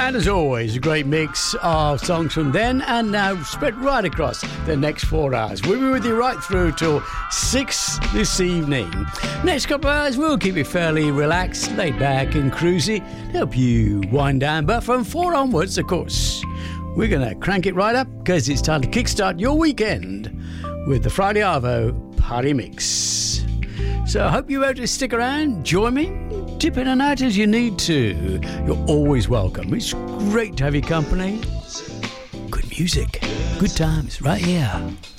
And as always, a great mix of songs from then and now spread right across the next 4 hours. We'll be with you right through till 6 this evening. Next couple of hours, we'll keep you fairly relaxed, laid back and cruisy, help you wind down. But from 4 onwards, of course, we're going to crank it right up because it's time to kickstart your weekend with the Friday Arvo Party Mix. So I hope you're able to stick around, join me, dip in and out as you need to. You're always welcome. It's great to have your company. Good music, good times right here.